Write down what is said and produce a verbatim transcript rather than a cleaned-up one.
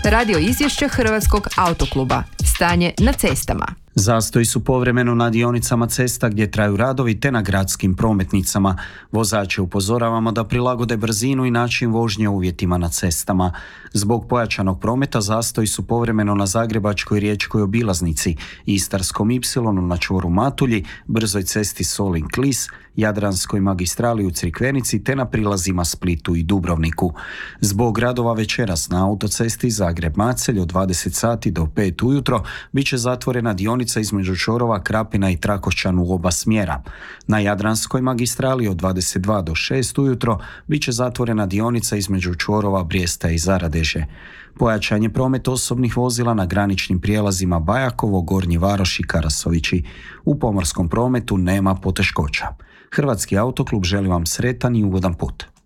Radio izvješće Hrvatskog autokluba. Stanje na cestama. Zastoji su povremeno na dionicama cesta gdje traju radovi te na gradskim prometnicama. Vozače upozoravamo da prilagode brzinu i način vožnje uvjetima na cestama. Zbog pojačanog prometa zastoji su povremeno na Zagrebačkoj riječkoj obilaznici, Istarskom ipsilonu na čvoru Matulji, brzoj cesti Solin-Klis, Jadranskoj magistrali u Crikvenici te na prilazima Splitu i Dubrovniku. Zbog radova večeras na autocesti Zagreb-Macelj od dvadeset sati do pet ujutro bit će zatvorena dionica između čvorova Krapina i Trakošćan u oba smjera. Na Jadranskoj magistrali od dvadeset dva do šest ujutro bit će zatvorena dionica između čvorova Brijesta i Zaradeže. Pojačan je promet osobnih vozila na graničnim prijelazima Bajakovo, Gornji Varoš i Karasovići. U pomorskom prometu nema poteškoća. Hrvatski autoklub želi vam sretan i ugodan put.